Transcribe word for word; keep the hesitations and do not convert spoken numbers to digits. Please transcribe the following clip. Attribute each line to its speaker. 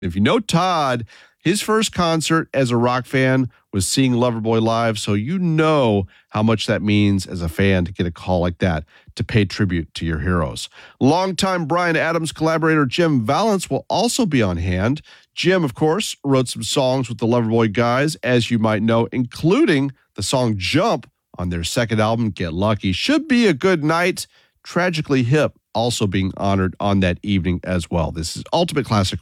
Speaker 1: If you know Todd, his first concert as a rock fan was seeing Loverboy live, so you know how much that means as a fan to get a call like that to pay tribute to your heroes. Longtime Bryan Adams collaborator Jim Vallance will also be on hand. Jim, of course, wrote some songs with the Loverboy guys, as you might know, including the song Jump on their second album, Get Lucky. Should be a good night. Tragically Hip also being honored on that evening as well. This is Ultimate Classic